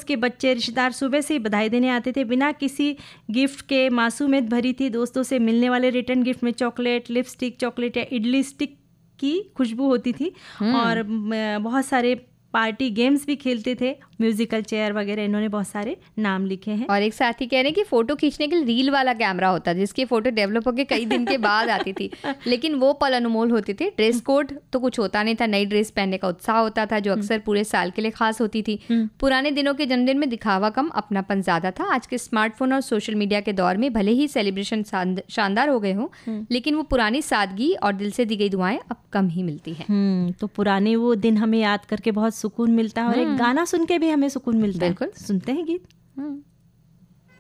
दोस्त के बच्चे रिश्तेदार सुबह से ही बधाई देने आते थे बिना किसी गिफ्ट के। मासूमियत भरी थी। दोस्तों से मिलने वाले रिटर्न गिफ्ट में चॉकलेट, लिपस्टिक, चॉकलेट या इडली स्टिक की खुशबू होती थी। और बहुत सारे पार्टी गेम्स भी खेलते थे, म्यूजिकल चेयर वगैरह, इन्होंने बहुत सारे नाम लिखे हैं। और एक साथी कह रहे हैं कि फोटो खींचने के लिए रील वाला कैमरा होता था, जिसकी फोटो डेवलप होकर कई दिन के बाद आती थी, लेकिन वो पल अनमोल होते थे। ड्रेस कोड तो कुछ होता नहीं था, नई ड्रेस पहनने का उत्साह होता था जो अक्सर पूरे साल के लिए खास होती थी। पुराने दिनों के जन्मदिन में दिखावा कम, अपनापन ज्यादा था। आज के स्मार्टफोन और सोशल मीडिया के दौर में भले ही सेलिब्रेशन शानदार हो गए हों, लेकिन वो पुरानी सादगी और दिल से दी गई दुआएं अब कम ही मिलती हैं। तो पुराने वो दिन हमें याद करके बहुत सुकून मिलता है और एक गाना सुन के भी हमें सुकून मिलता है। बिल्कुल। सुनते हैं गीत।